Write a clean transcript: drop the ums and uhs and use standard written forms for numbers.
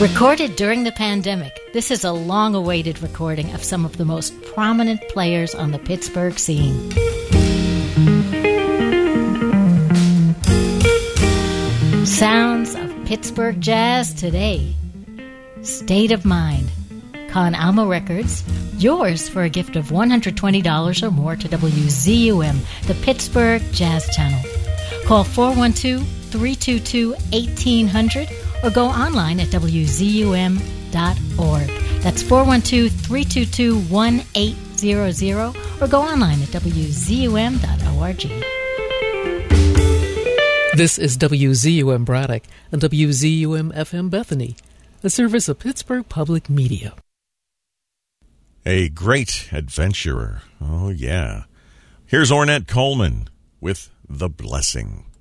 Recorded during the pandemic, this is a long-awaited recording of some of the most prominent players on the Pittsburgh scene. Sounds of Pittsburgh jazz today. State of Mind. Con Alma Records. Yours for a gift of $120 or more to WZUM, the Pittsburgh Jazz Channel. Call 412-322-1800 or go online at WZUM.org. That's 412-322-1800 or go online at WZUM.org. This is WZUM Braddock and WZUM FM Bethany, a service of Pittsburgh Public Media. A great adventurer. Oh, yeah. Here's Ornette Coleman with The Blessing.